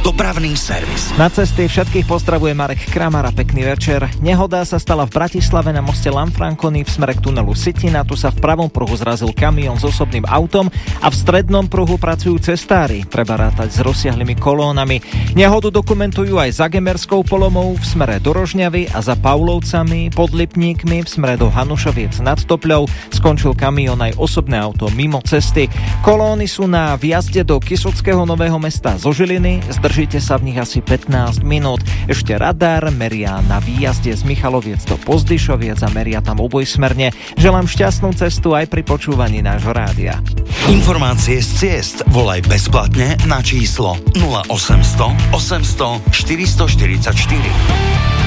Dopravný servis. Na cesty všetkých pozdravuje Marek Kramar a pekný večer. Nehoda sa stala v Bratislave na moste Lanfranconi v smere k tunelu Sitina. Tu sa v pravom pruhu zrazil kamión s osobným autom a v strednom pruhu pracujú cestári. Treba rátať s rozsiahlymi kolónami. Nehodu dokumentujú aj za Gemerskou polomou v smere do Rožňavy a za Paulovcami, pod Lipníkmi v smere do Hanušoviec nad Topľou. Skončil kamión aj osobné auto mimo cesty. Kolóny sú na vjazde do Kysuckého Nového Mesta zo Žiliny. Zdržíte sa v nich asi 15 minút. Ešte radar meria na výjazde z Michaloviec do Pozdyšoviec a meria tam obojsmerne. Želám šťastnú cestu aj pri počúvaní nášho rádia. Informácie z ciest volaj bezplatne na číslo 0800 800 444.